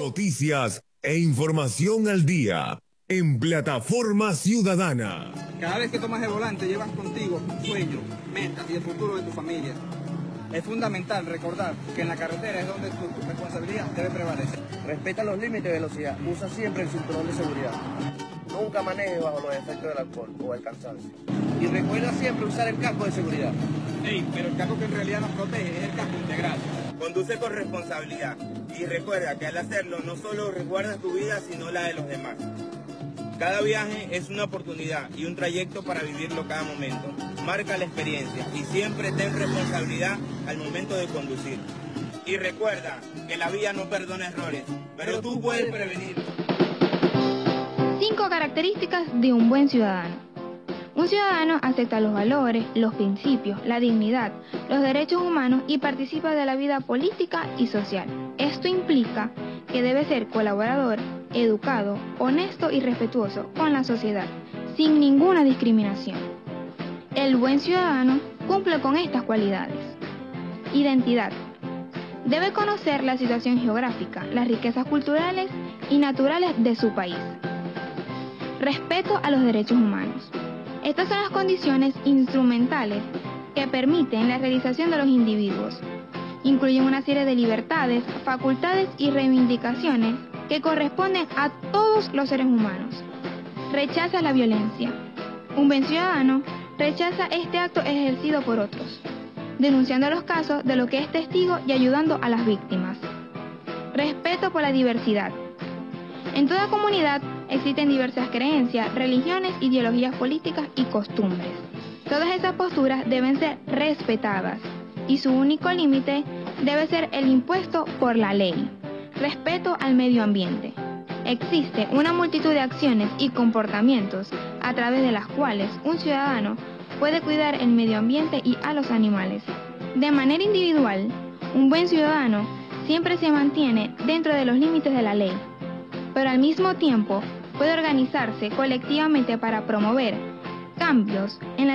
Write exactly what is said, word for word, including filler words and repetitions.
Noticias e información al día en Plataforma Ciudadana. Cada vez que tomas el volante llevas contigo sueños, metas y el futuro de tu familia. Es fundamental recordar que en la carretera es donde tu responsabilidad debe prevalecer. Respeta los límites de velocidad, usa siempre el cinturón de seguridad. Nunca maneje bajo los efectos del alcohol o el cansancio. Y recuerda siempre usar el casco de seguridad. Ey, pero el casco que en realidad nos protege es el casco integral. Conduce con responsabilidad y recuerda que al hacerlo no solo resguardas tu vida, sino la de los demás. Cada viaje es una oportunidad y un trayecto para vivirlo cada momento. Marca la experiencia y siempre ten responsabilidad al momento de conducir. Y recuerda que la vía no perdona errores, pero tú puedes prevenir. Cinco características de un buen ciudadano. Un ciudadano acepta los valores, los principios, la dignidad, los derechos humanos y participa de la vida política y social. Esto implica que debe ser colaborador, educado, honesto y respetuoso con la sociedad, sin ninguna discriminación. El buen ciudadano cumple con estas cualidades. Identidad. Debe conocer la situación geográfica, las riquezas culturales y naturales de su país. Respeto a los derechos humanos. Estas son las condiciones instrumentales que permiten la realización de los individuos. Incluyen una serie de libertades, facultades y reivindicaciones que corresponden a todos los seres humanos. Rechaza la violencia. Un buen ciudadano rechaza este acto ejercido por otros, denunciando los casos de lo que es testigo y ayudando a las víctimas. Respeto por la diversidad. En toda comunidad existen diversas creencias, religiones, ideologías políticas y costumbres. Todas esas posturas deben ser respetadas y su único límite debe ser el impuesto por la ley. Respeto al medio ambiente. Existe una multitud de acciones y comportamientos a través de las cuales un ciudadano puede cuidar el medio ambiente y a los animales. De manera individual, un buen ciudadano siempre se mantiene dentro de los límites de la ley, pero al mismo tiempo puede organizarse colectivamente para promover cambios en la